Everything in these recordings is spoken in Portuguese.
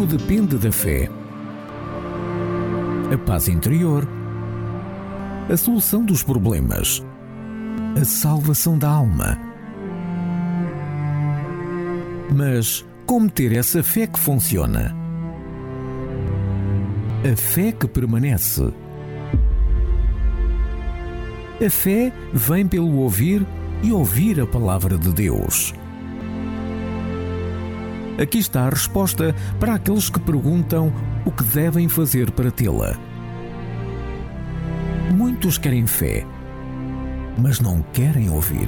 Tudo depende da fé. A paz interior, a solução dos problemas, a salvação da alma. Mas como ter essa fé que funciona? A fé que permanece. A fé vem pelo ouvir e ouvir a palavra de Deus. Aqui está a resposta para aqueles que perguntam o que devem fazer para tê-la. Muitos querem fé, mas não querem ouvir.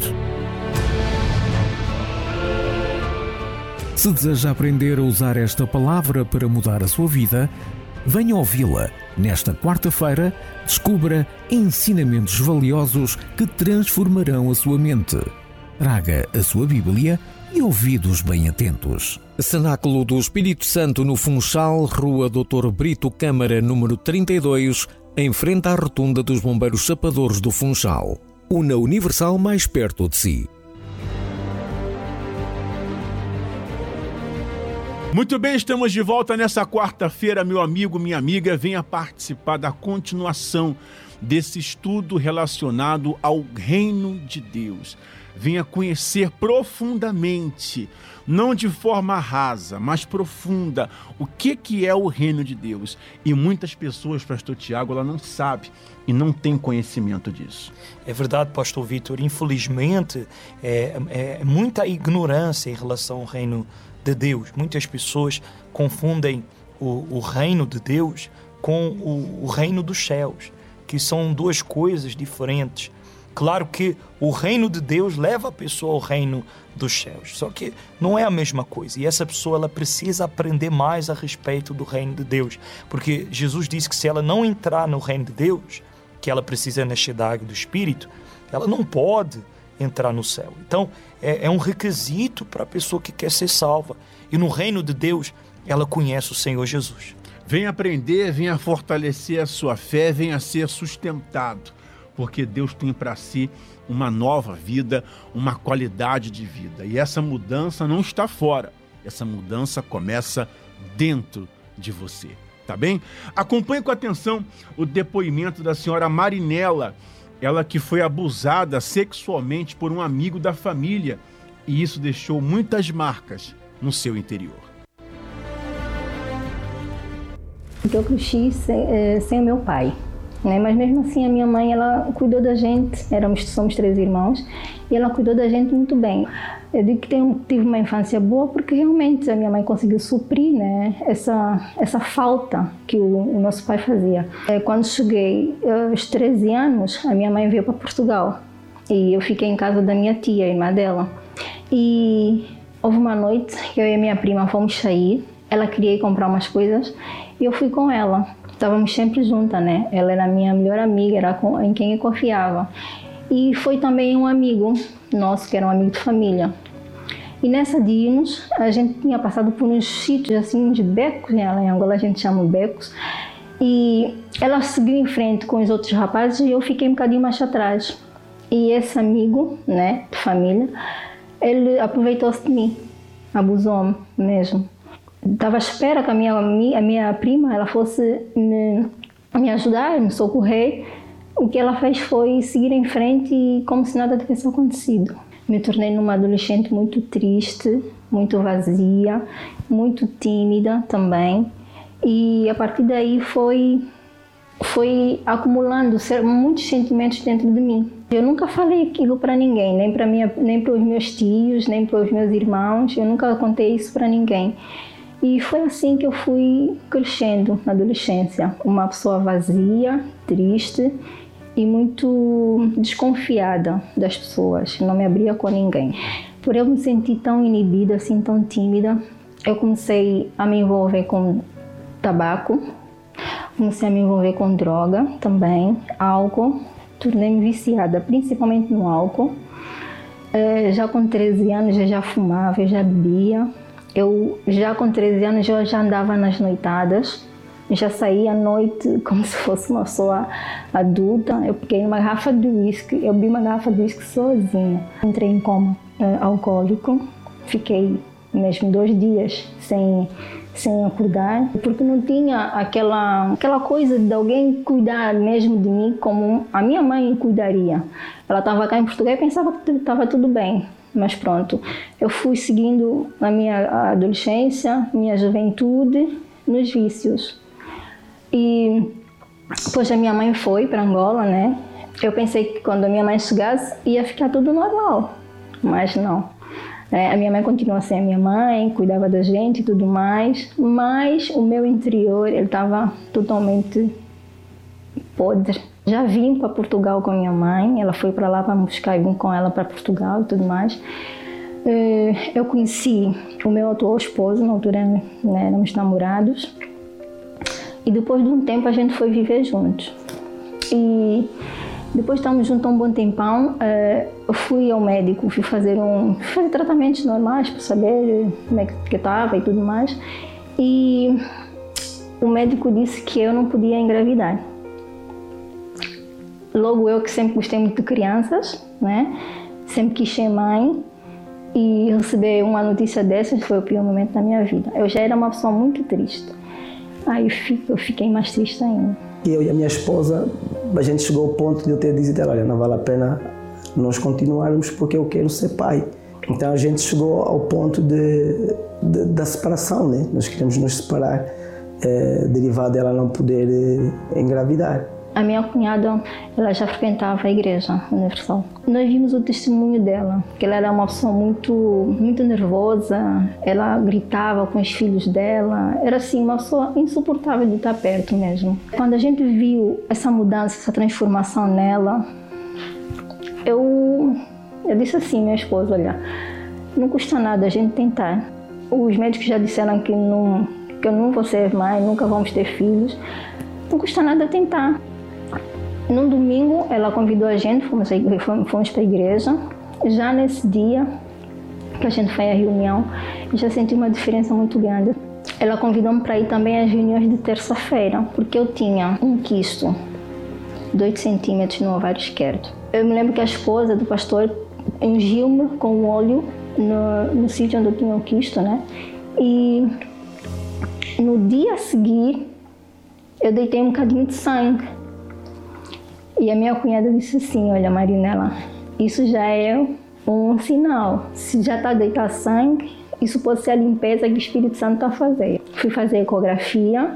Se deseja aprender a usar esta palavra para mudar a sua vida, venha ouvi-la. Nesta quarta-feira, descubra ensinamentos valiosos que transformarão a sua mente. Traga a sua Bíblia e ouvidos bem atentos. Cenáculo do Espírito Santo no Funchal, Rua Dr. Brito Câmara, número 32, em frente à rotunda dos Bombeiros Chapadores do Funchal. Una Universal mais perto de si. Muito bem, estamos de volta nessa quarta-feira, meu amigo, minha amiga. Venha participar da continuação desse estudo relacionado ao Reino de Deus. Venha conhecer profundamente, não de forma rasa, mas profunda, o que é o Reino de Deus. E muitas pessoas, pastor Tiago, ela não sabe e não tem conhecimento disso. É verdade, pastor Vítor. Infelizmente, é muita ignorância em relação ao Reino de Deus. Muitas pessoas confundem o reino de Deus com o reino dos céus, que são duas coisas diferentes. Claro que o reino de Deus leva a pessoa ao reino dos céus, só que não é a mesma coisa. E essa pessoa ela precisa aprender mais a respeito do reino de Deus, porque Jesus disse que se ela não entrar no reino de Deus, que ela precisa nascer da água e do Espírito, ela não pode entrar no céu. Então, é um requisito para a pessoa que quer ser salva. E no reino de Deus, ela conhece o Senhor Jesus. Venha aprender, venha fortalecer a sua fé, venha ser sustentado, porque Deus tem para si uma nova vida, uma qualidade de vida. E essa mudança não está fora, essa mudança começa dentro de você, tá bem? Acompanhe com atenção o depoimento da senhora Marinela, ela que foi abusada sexualmente por um amigo da família, e isso deixou muitas marcas no seu interior. Eu cresci sem o meu pai, né? Mas mesmo assim a minha mãe, ela cuidou da gente, somos 3 irmãos, e ela cuidou da gente muito bem. Eu digo que tive uma infância boa porque realmente a minha mãe conseguiu suprir, né, essa falta que o nosso pai fazia. Quando cheguei aos 13 anos, a minha mãe veio para Portugal e eu fiquei em casa da minha tia, irmã dela. E houve uma noite que eu e a minha prima fomos sair, ela queria ir comprar umas coisas e eu fui com ela. Estávamos sempre juntas, né? Ela era a minha melhor amiga, era em quem eu confiava. E foi também um amigo nosso, que era um amigo de família. E nessa de irmos, a gente tinha passado por uns sítios, assim, uns becos, né? Lá em Angola a gente chama becos. E ela seguiu em frente com os outros rapazes e eu fiquei um bocadinho mais atrás. E esse amigo, né, de família, ele aproveitou-se de mim, abusou-me mesmo. Estava à espera que a minha prima ela fosse me ajudar, me socorrer. O que ela fez foi seguir em frente e como se nada tivesse acontecido. Me tornei numa adolescente muito triste, muito vazia, muito tímida também. E a partir daí foi acumulando muitos sentimentos dentro de mim. Eu nunca falei aquilo para ninguém, nem para os meus tios, nem para os meus irmãos. Eu nunca contei isso para ninguém. E foi assim que eu fui crescendo na adolescência. Uma pessoa vazia, triste e muito desconfiada das pessoas. Não me abria com ninguém. Por eu me sentir tão inibida, assim, tão tímida, eu comecei a me envolver com tabaco, comecei a me envolver com droga também, álcool. Tornei-me viciada, principalmente no álcool. Já com 13 anos eu já fumava, eu já bebia. Já com 13 anos eu já andava nas noitadas, já saía à noite como se fosse uma pessoa adulta. Eu peguei uma garrafa de uísque, eu bebi uma garrafa de uísque sozinha. Entrei em coma alcoólico, fiquei mesmo 2 dias sem acordar, porque não tinha aquela coisa de alguém cuidar mesmo de mim como a minha mãe cuidaria. Ela estava cá em Portugal e pensava que estava tudo bem, mas pronto. Eu fui seguindo a minha adolescência, minha juventude, nos vícios. E depois a minha mãe foi para Angola, né? Eu pensei que quando a minha mãe chegasse ia ficar tudo normal, mas não. A minha mãe continua a ser a minha mãe, cuidava da gente e tudo mais, mas o meu interior ele estava totalmente podre. Já vim para Portugal com a minha mãe, ela foi para lá para me buscar e vim com ela para Portugal e tudo mais. Eu conheci o meu atual esposo, na altura, né, éramos namorados, e depois de um tempo a gente foi viver juntos. E depois estamos juntos há um bom tempão, eu fui ao médico, fui fazer tratamentos normais para saber como é que estava e tudo mais. E o médico disse que eu não podia engravidar. Logo eu que sempre gostei muito de crianças, né? Sempre quis ser mãe, e receber uma notícia dessas foi o pior momento da minha vida. Eu já era uma pessoa muito triste, aí eu fiquei mais triste ainda. Eu e a minha esposa, a gente chegou ao ponto de eu ter dito, olha, não vale a pena nós continuarmos porque eu quero ser pai. Então a gente chegou ao ponto da separação, né? Nós queríamos nos separar, derivado dela não poder engravidar. A minha cunhada, ela já frequentava a Igreja Universal. Nós vimos o testemunho dela, que ela era uma pessoa muito nervosa, ela gritava com os filhos dela, era assim, uma pessoa insuportável de estar perto mesmo. Quando a gente viu essa mudança, essa transformação nela, eu disse assim, meu esposo, olha, não custa nada a gente tentar. Os médicos já disseram que eu não vou ser mãe, nunca vamos ter filhos, não custa nada tentar. No domingo, ela convidou a gente, fomos para a igreja. Já nesse dia que a gente foi à reunião, eu já senti uma diferença muito grande. Ela convidou-me para ir também às reuniões de terça-feira, porque eu tinha um quisto de 8 centímetros no ovário esquerdo. Eu me lembro que a esposa do pastor ungiu-me com óleo no sítio onde eu tinha o quisto, né? E no dia a seguir, eu deitei um bocadinho de sangue. E a minha cunhada disse assim, olha Marinela, isso já é um sinal. Se já está a deitar sangue, isso pode ser a limpeza que o Espírito Santo está a fazer. Fui fazer ecografia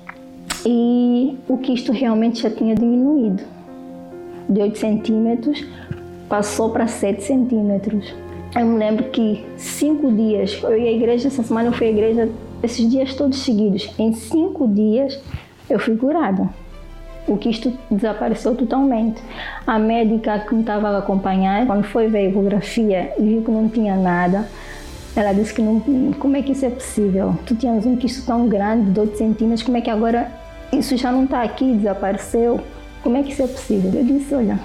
e o quisto realmente já tinha diminuído. De 8 centímetros passou para 7 centímetros. Eu me lembro que 5 dias, eu ia à igreja, essa semana eu fui à igreja esses dias todos seguidos. Em 5 dias eu fui curada. O quisto desapareceu totalmente. A médica que me estava a acompanhar, quando foi ver a ecografia e viu que não tinha nada, ela disse que não, como é que isso é possível? Tu tinhas um quisto tão grande, de 8 centímetros, como é que agora isso já não está aqui, desapareceu? Como é que isso é possível? Eu disse, olha,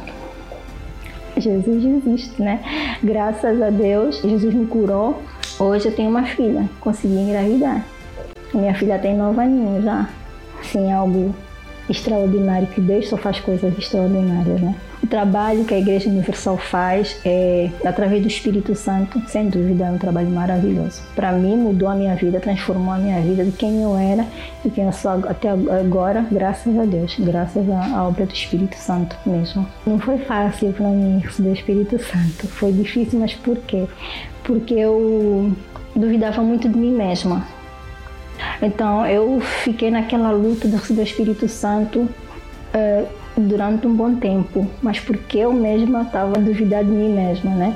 Jesus existe, né? Graças a Deus, Jesus me curou. Hoje eu tenho uma filha, consegui engravidar. Minha filha tem 9 aninhos já. Assim, algo extraordinário, que Deus só faz coisas extraordinárias, né? O trabalho que a Igreja Universal faz através do Espírito Santo, sem dúvida, é um trabalho maravilhoso. Para mim, mudou a minha vida, transformou a minha vida de quem eu era e quem eu sou até agora, graças a Deus, graças à obra do Espírito Santo mesmo. Não foi fácil para mim receber o Espírito Santo, foi difícil, mas por quê? Porque eu duvidava muito de mim mesma. Então eu fiquei naquela luta de receber o Espírito Santo durante um bom tempo, mas porque eu mesma estava a duvidar de mim mesma, né?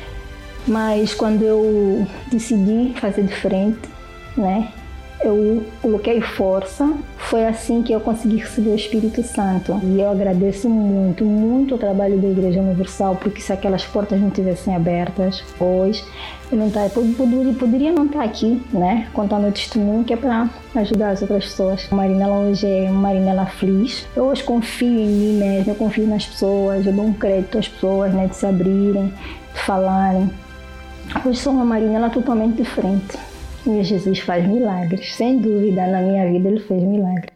Mas quando eu decidi fazer diferente, né? Eu coloquei força, foi assim que eu consegui receber o Espírito Santo. E eu agradeço muito, muito o trabalho da Igreja Universal, porque se aquelas portas não tivessem abertas hoje, eu poderia não estar aqui, né, contando o testemunho, que é para ajudar as outras pessoas. A Marinela hoje é uma Marinela feliz. Eu hoje confio em mim mesma, eu confio nas pessoas, eu dou um crédito às pessoas, né, de se abrirem, de falarem. Hoje sou uma Marinela totalmente diferente. E Jesus faz milagres, sem dúvida, na minha vida ele fez milagres.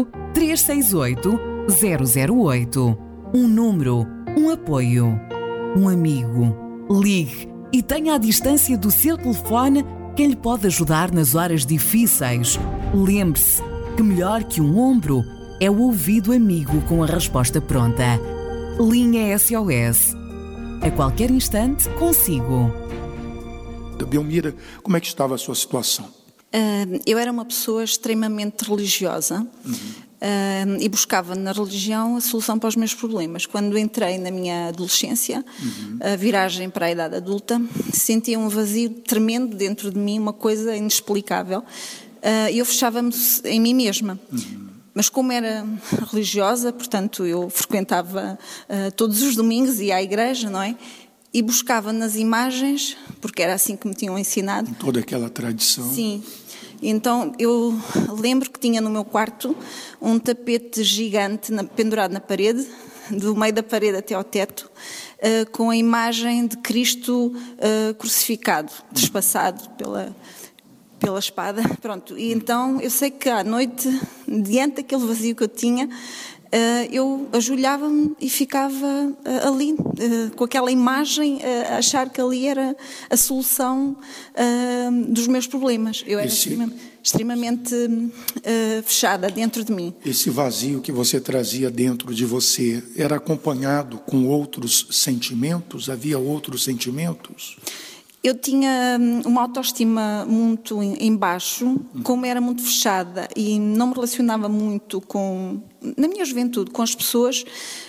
218-368-008. Um número, um apoio. um amigo. Ligue e tenha à distância do seu telefone quem lhe pode ajudar nas horas difíceis. Lembre-se que melhor que um ombro é o ouvido amigo com a resposta pronta. Linha SOS. A qualquer instante, consigo. Belmira, como é que estava a sua situação? Eu era uma pessoa extremamente religiosa e buscava na religião a solução para os meus problemas. Quando entrei na minha adolescência, a viragem para a idade adulta, sentia um vazio tremendo dentro de mim, uma coisa inexplicável. Eu fechava-me em mim mesma. Mas como era religiosa, portanto, eu frequentava todos os domingos, ia à igreja, não é? E buscava nas imagens, porque era assim que me tinham ensinado. Toda aquela tradição. Sim. Então, eu lembro que tinha no meu quarto um tapete gigante pendurado na parede, do meio da parede até ao teto, com a imagem de Cristo crucificado, trespassado pela espada. Pronto. E então, eu sei que à noite, diante daquele vazio que eu tinha, eu ajoelhava-me e ficava ali, com aquela imagem, a achar que ali era a solução dos meus problemas. Eu era extremamente fechada dentro de mim. Esse vazio que você trazia dentro de você era acompanhado com outros sentimentos? Havia outros sentimentos? Eu tinha uma autoestima muito em baixo, como era muito fechada e não me relacionava muito na minha juventude, com as pessoas,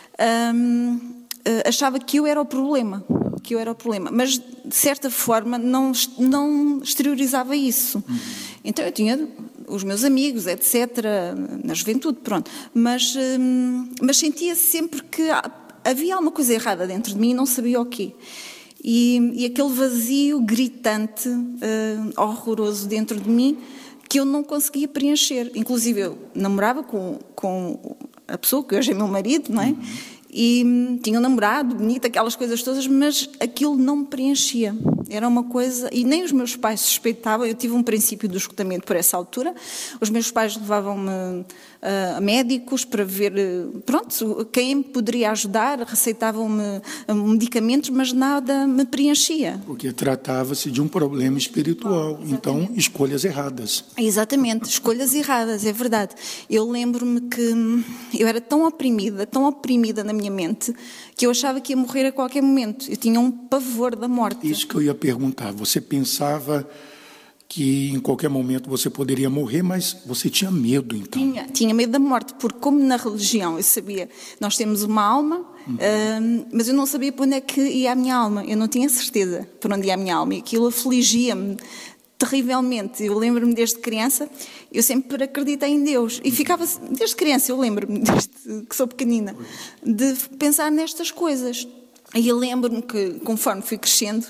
achava que eu era o problema, mas de certa forma não exteriorizava isso. Então eu tinha os meus amigos, etc., na juventude, pronto, mas sentia sempre que havia alguma coisa errada dentro de mim e não sabia o quê. E aquele vazio gritante, horroroso dentro de mim, que eu não conseguia preencher. Inclusive eu namorava com a pessoa que hoje é meu marido, não é? E tinha um namorado bonito, aquelas coisas todas, mas aquilo não me preenchia. Era uma coisa... E nem os meus pais suspeitavam. Eu tive um princípio do esgotamento por essa altura. Os meus pais levavam-me a médicos para ver... Pronto, quem me poderia ajudar. Receitavam-me medicamentos, mas nada me preenchia. Porque tratava-se de um problema espiritual. Então, escolhas erradas. Exatamente, escolhas erradas, é verdade. Eu lembro-me que eu era tão oprimida na minha mente, que eu achava que ia morrer a qualquer momento. Eu tinha um pavor da morte. Isso que eu ia perguntar. Você pensava que em qualquer momento você poderia morrer, mas você tinha medo, então? Tinha medo da morte, porque como na religião eu sabia, nós temos uma alma, mas eu não sabia para onde é que ia a minha alma. Eu não tinha certeza para onde ia a minha alma. E aquilo afligia-me terrivelmente. Eu lembro-me desde criança, eu sempre acreditei em Deus. E ficava, desde criança, eu lembro-me, desde que sou pequenina, de pensar nestas coisas. E eu lembro-me que, conforme fui crescendo,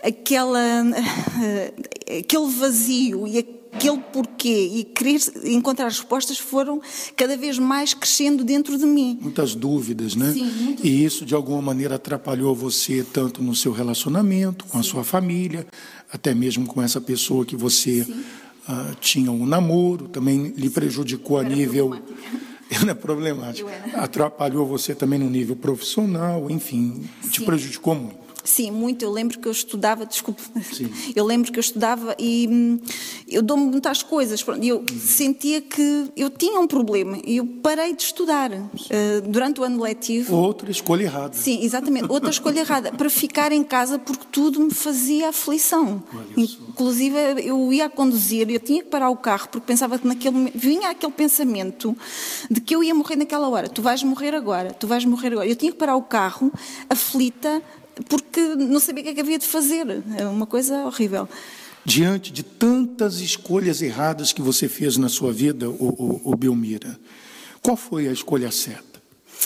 aquele vazio e aquele porquê e querer encontrar respostas foram cada vez mais crescendo dentro de mim. Muitas dúvidas, né? Sim, e isso, de alguma maneira, atrapalhou você tanto no seu relacionamento, com a sua família, até mesmo com essa pessoa que você tinha um namoro, também lhe prejudicou a nível... Era problemática. Atrapalhou você também no nível profissional, enfim, te prejudicou muito. Sim, muito. Eu lembro que eu estudava, eu lembro que eu estudava e eu dou-me muitas coisas. Eu sentia que eu tinha um problema e eu parei de estudar durante o ano letivo. Outra escolha errada. Sim, exatamente. Outra escolha errada. Para ficar em casa porque tudo me fazia aflição. Inclusive eu ia a conduzir e eu tinha que parar o carro porque pensava que naquele momento vinha aquele pensamento de que eu ia morrer naquela hora. Tu vais morrer agora, tu vais morrer agora. Eu tinha que parar o carro aflita porque não sabia o que é que havia de fazer. É uma coisa horrível. Diante de tantas escolhas erradas que você fez na sua vida, Belmira, qual foi a escolha certa?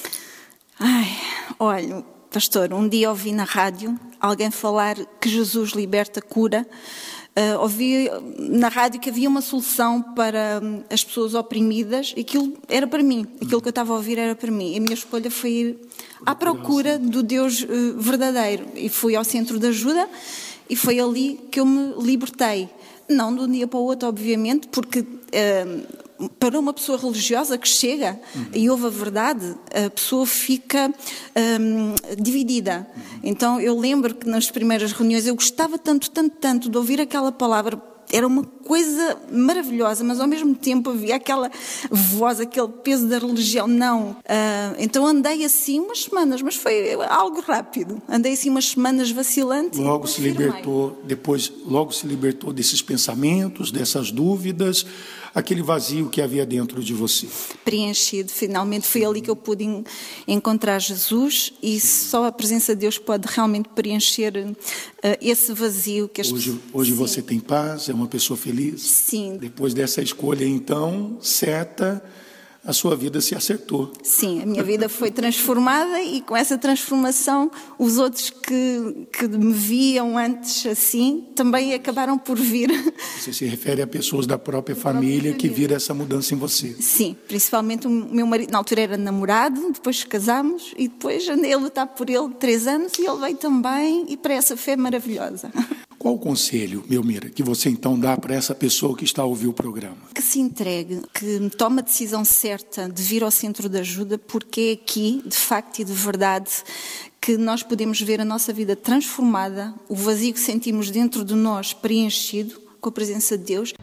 Olha, pastor, um dia ouvi na rádio alguém falar que Jesus liberta, cura. Ouvi na rádio que havia uma solução para as pessoas oprimidas e aquilo era para mim. Aquilo que eu estava a ouvir era para mim. E a minha escolha foi ir à procura do Deus verdadeiro. E fui ao centro de ajuda e foi ali que eu me libertei. Não de um dia para o outro, obviamente, porque para uma pessoa religiosa que chega e ouve a verdade, a pessoa fica dividida. Então eu lembro que nas primeiras reuniões eu gostava tanto de ouvir aquela palavra. Era uma coisa maravilhosa, mas ao mesmo tempo havia aquela voz, aquele peso da religião. Não. Então andei assim umas semanas, mas foi algo rápido. Andei assim umas semanas vacilante. Logo se libertou, logo se libertou desses pensamentos, dessas dúvidas, aquele vazio que havia dentro de você. Preenchido, finalmente foi ali que eu pude encontrar Jesus, e só a presença de Deus pode realmente preencher esse vazio que as pessoas... Hoje você tem paz, é uma pessoa feliz? Sim. Depois dessa escolha, então, certa, a sua vida se acertou. Sim, a minha vida foi transformada, e com essa transformação os outros que me viam antes assim também acabaram por vir. Você se refere a pessoas da própria família que viram essa mudança em você? Sim, principalmente o meu marido, na altura era namorado, depois casámos e depois andei a lutar por ele 3 anos, e ele veio também, e para essa fé maravilhosa. Qual o conselho, Melmira, que você então dá para essa pessoa que está a ouvir o programa? Que se entregue, que tome a decisão certa de vir ao centro de ajuda, porque é aqui, de facto e de verdade, que nós podemos ver a nossa vida transformada, o vazio que sentimos dentro de nós preenchido com a presença de Deus.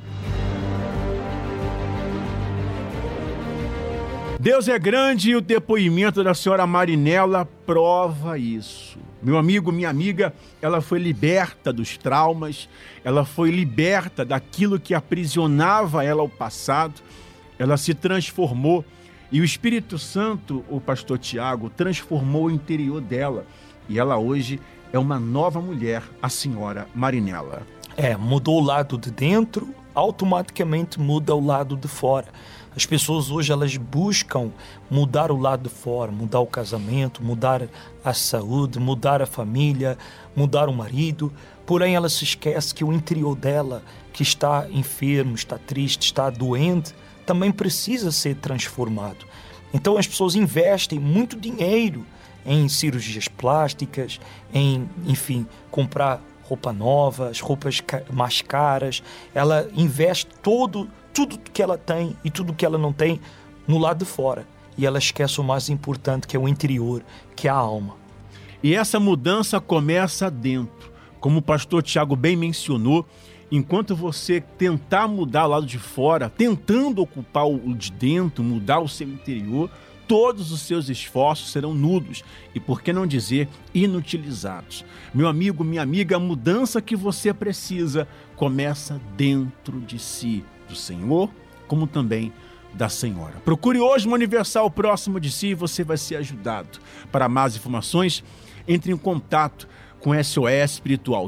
Deus é grande, e o depoimento da senhora Marinela prova isso. Meu amigo, minha amiga, ela foi liberta dos traumas, ela foi liberta daquilo que aprisionava ela ao passado, ela se transformou, e o Espírito Santo, o pastor Tiago, transformou o interior dela, e ela hoje é uma nova mulher, a senhora Marinela. Mudou o lado de dentro, automaticamente muda o lado de fora. As pessoas hoje, elas buscam mudar o lado de fora, mudar o casamento, mudar a saúde, mudar a família, mudar o marido. Porém, ela se esquece que o interior dela, que está enfermo, está triste, está doente, também precisa ser transformado. Então as pessoas investem muito dinheiro em cirurgias plásticas, enfim, comprar roupa nova, as roupas mais caras. Ela investe tudo que ela tem e tudo que ela não tem no lado de fora. E ela esquece o mais importante, que é o interior, que é a alma. E essa mudança começa dentro. Como o pastor Tiago bem mencionou, enquanto você tentar mudar o lado de fora, tentando ocupar o de dentro, mudar o seu interior, todos os seus esforços serão nulos e, por que não dizer, inutilizados. Meu amigo, minha amiga, a mudança que você precisa começa dentro de si, do Senhor, como também da Senhora. Procure hoje uma Universal próximo de si e você vai ser ajudado. Para mais informações, entre em contato com SOS Espiritual,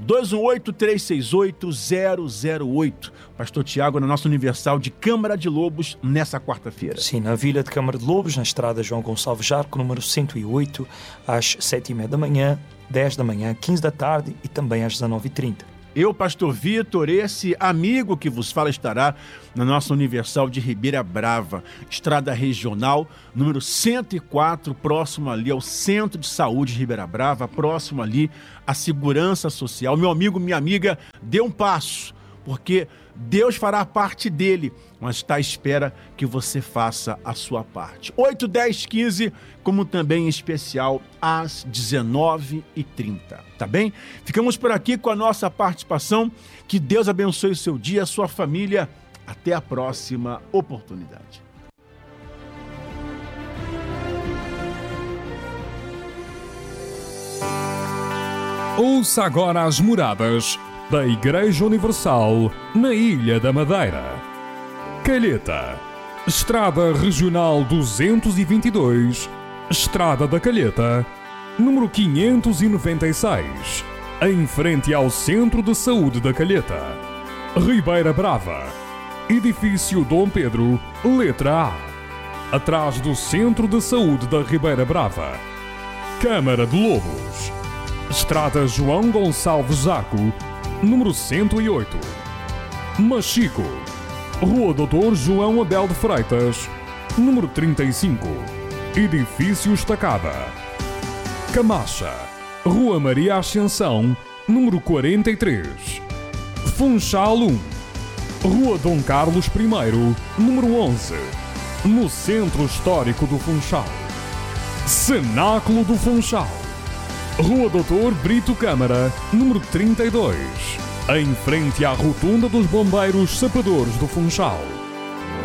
218-368-008. Pastor Tiago, na nossa Universal de Câmara de Lobos, nessa quarta-feira. Sim, na Vila de Câmara de Lobos, na estrada João Gonçalves Jarco, número 108, às 7h30 da manhã, 10 da manhã, 15 da tarde e também às 19h30. Eu, pastor Vitor, esse amigo que vos fala, estará na nossa Universal de Ribeira Brava, estrada regional, número 104, próximo ali ao Centro de Saúde de Ribeira Brava, próximo ali à Segurança Social. Meu amigo, minha amiga, dê um passo, porque Deus fará a parte dele, mas está à espera que você faça a sua parte. 8, 10, 15, como também em especial às 19h30, tá bem? Ficamos por aqui com a nossa participação. Que Deus abençoe o seu dia, a sua família. Até a próxima oportunidade. Ouça agora as moradas da Igreja Universal na Ilha da Madeira. Calheta, Estrada Regional 222, Estrada da Calheta, número 596, em frente ao Centro de Saúde da Calheta. Ribeira Brava, Edifício Dom Pedro, letra A, atrás do Centro de Saúde da Ribeira Brava. Câmara de Lobos, Estrada João Gonçalves Jarco, número 108. Machico, Rua Doutor João Abel de Freitas, número 35, Edifício Estacada. Camacha, Rua Maria Ascensão, número 43. Funchal 1, Rua Dom Carlos I, número 11, no Centro Histórico do Funchal. Cenáculo do Funchal. Rua Doutor Brito Câmara, número 32, em frente à Rotunda dos Bombeiros Sapadores do Funchal.